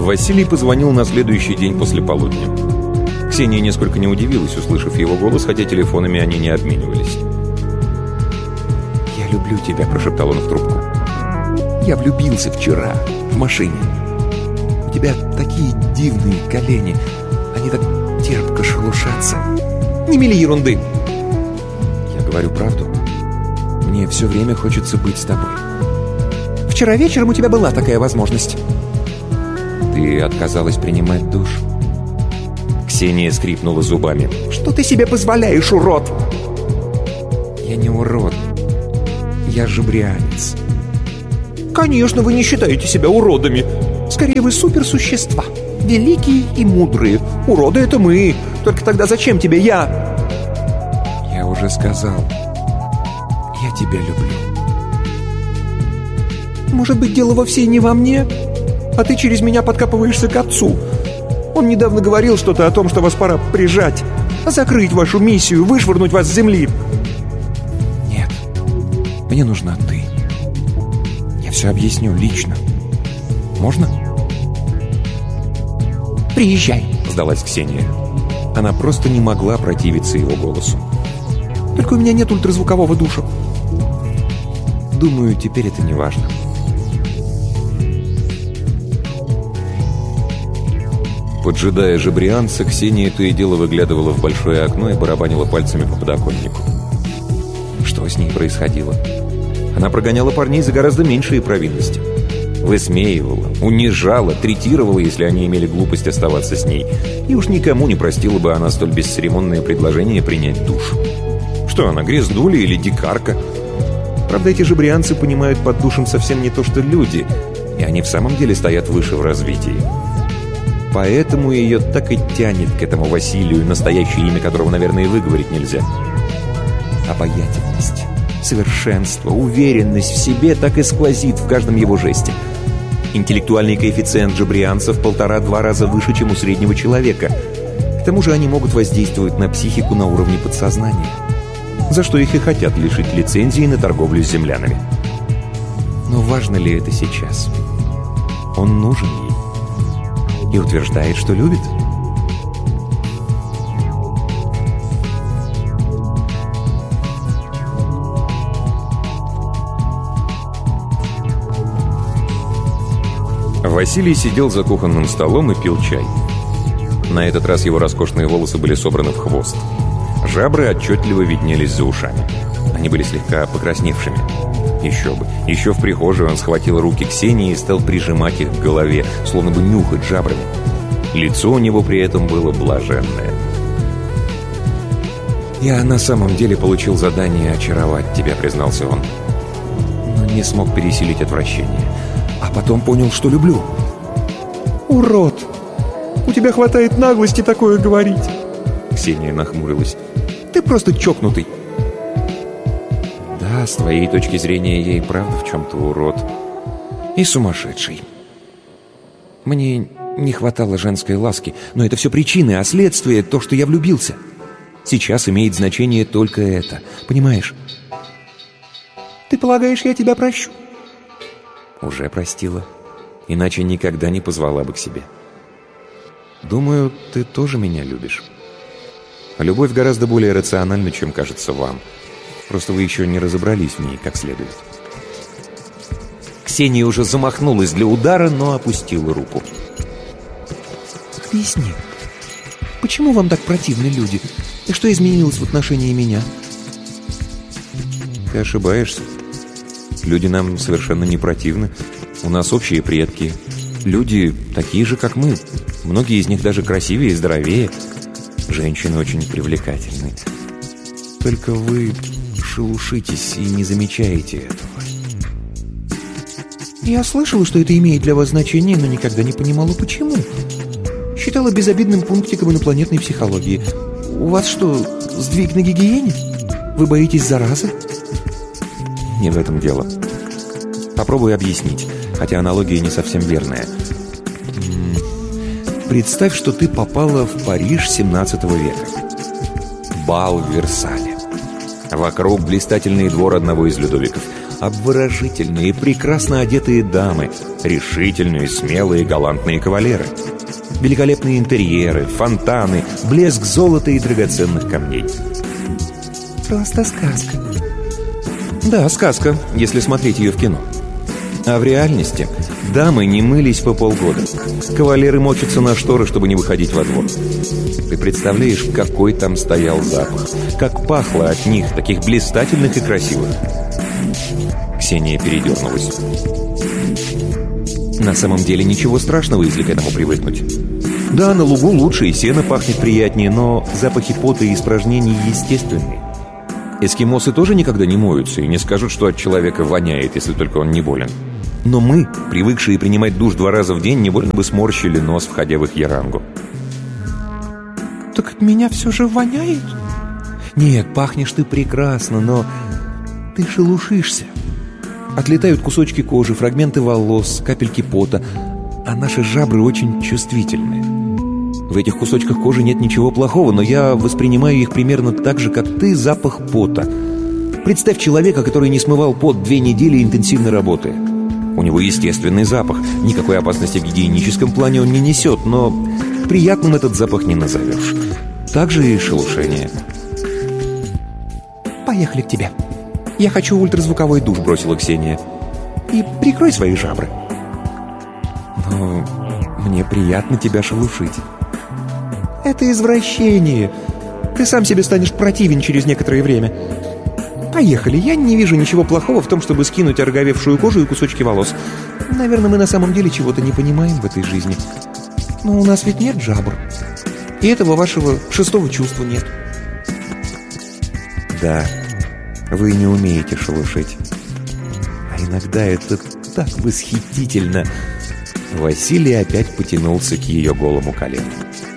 Василий позвонил на следующий день после полудня. Ксения несколько не удивилась, услышав его голос, хотя телефонами они не обменивались. «Я люблю тебя», — прошептал он в трубку. «Я влюбился вчера, в машине. У тебя такие дивные колени. Они так терпко шелушатся». «Не мели ерунды!» «Я говорю правду. Мне все время хочется быть с тобой». «Вчера вечером у тебя была такая возможность». «Ты отказалась принимать душ». Ксения скрипнула зубами. «Что ты себе позволяешь, урод?» «Я не урод. Я жебрианец». «Конечно, вы не считаете себя уродами. Скорее, вы суперсущества. Великие и мудрые. Уроды — это мы. Только тогда зачем тебе я?» «Я уже сказал. Я тебя люблю». «Может быть, дело вовсе не во мне? А ты через меня подкапываешься к отцу. Он недавно говорил что-то о том, что вас пора прижать, закрыть вашу миссию, вышвырнуть вас с земли». «Нет, мне нужна ты. Я все объясню лично. Можно?» «Приезжай», — сдалась Ксения. Она просто не могла противиться его голосу. «Только у меня нет ультразвукового душа». «Думаю, теперь это не важно». Поджидая жебрианца, Ксения то и дело выглядывала в большое окно и барабанила пальцами по подоконнику. Что с ней происходило? Она прогоняла парней за гораздо меньшие провинности. Высмеивала, унижала, третировала, если они имели глупость оставаться с ней. И уж никому не простила бы она столь бесцеремонное предложение принять душ. Что она, грязнуля или дикарка? Правда, эти жебрианцы понимают под душем совсем не то, что люди, и они в самом деле стоят выше в развитии. Поэтому ее так и тянет к этому Василию, настоящее имя которого, наверное, и выговорить нельзя. Обаятельность, совершенство, уверенность в себе так и сквозит в каждом его жесте. Интеллектуальный коэффициент джабрианцев 1,5-2 раза выше, чем у среднего человека. К тому же они могут воздействовать на психику на уровне подсознания, за что их и хотят лишить лицензии на торговлю с землянами. Но важно ли это сейчас? Он нужен ей и утверждает, что любит. Василий сидел за кухонным столом и пил чай. На этот раз его роскошные волосы были собраны в хвост. Жабры отчетливо виднелись за ушами. Они были слегка покрасневшими. Еще бы. Еще в прихожей он схватил руки Ксении и стал прижимать их к голове, словно бы нюхать жабрами. Лицо у него при этом было блаженное. «Я на самом деле получил задание очаровать тебя», — признался он. «Но не смог пересилить отвращение. А потом понял, что люблю». «Урод! У тебя хватает наглости такое говорить!» Ксения нахмурилась. «Ты просто чокнутый!» «Да, с твоей точки зрения, я и правда в чем-то урод. И сумасшедший. Мне не хватало женской ласки, но это все причины, а следствие — то, что я влюбился. Сейчас имеет значение только это. Понимаешь?» «Ты полагаешь, я тебя прощу?» «Уже простила. Иначе никогда не позвала бы к себе. Думаю, ты тоже меня любишь. Любовь гораздо более рациональна, чем кажется вам. Просто вы еще не разобрались в ней как следует». Ксения уже замахнулась для удара, но опустила руку. «Объясни, почему вам так противны люди? И что изменилось в отношении меня?» «Ты ошибаешься. Люди нам совершенно не противны. У нас общие предки. Люди такие же, как мы. Многие из них даже красивее и здоровее. Женщины очень привлекательны. Только вы шелушитесь и не замечаете этого». «Я слышала, что это имеет для вас значение, но никогда не понимала, почему. Считала безобидным пунктиком инопланетной психологии. У вас что, сдвиг на гигиене? Вы боитесь заразы?» Не в этом дело. Попробую объяснить, хотя аналогия не совсем верная. Представь, что ты попала в Париж 17 века. Бал в Версале. Вокруг блистательный двор одного из Людовиков. обворожительные, прекрасно одетые дамы, решительные, смелые, галантные кавалеры. Великолепные интерьеры, фонтаны, блеск золота и драгоценных камней. Просто сказка. Да, сказка, если смотреть ее в кино. А в реальности дамы не мылись по полгода. Кавалеры мочатся на шторы, чтобы не выходить во двор. Ты представляешь, какой там стоял запах? Как пахло от них, таких блистательных и красивых. Ксения передернулась. На самом деле ничего страшного, если к этому привыкнуть. Да, на лугу лучше и сено пахнет приятнее, но запахи пота и испражнений естественные. Эскимосы тоже никогда не моются и не скажут, что от человека воняет, если только он не болен. Но мы, привыкшие принимать душ 2 раза в день, невольно бы сморщили нос, входя в их ярангу. Так от меня все же воняет? Нет, пахнешь ты прекрасно, но ты шелушишься. Отлетают кусочки кожи, фрагменты волос, капельки пота, а наши жабры очень чувствительные. В этих кусочках кожи нет ничего плохого, но я воспринимаю их примерно так же, как ты, запах пота. Представь человека, который не смывал пот 2 недели интенсивной работы. У него естественный запах. Никакой опасности в гигиеническом плане он не несет, но приятным этот запах не назовешь. Так же и шелушение. Поехали к тебе. Я хочу ультразвуковой душ, бросила Ксения. И прикрой свои жабры. Но мне приятно тебя шелушить. Это извращение. Ты сам себе станешь противен через некоторое время. Поехали, я не вижу ничего плохого в том, чтобы скинуть ороговевшую кожу и кусочки волос. Наверное, мы на самом деле чего-то не понимаем в этой жизни. Но у нас ведь нет жабр. И этого вашего 6-го чувства нет. Да, вы не умеете шелушить. А иногда это так восхитительно. Василий опять потянулся к ее голому колену.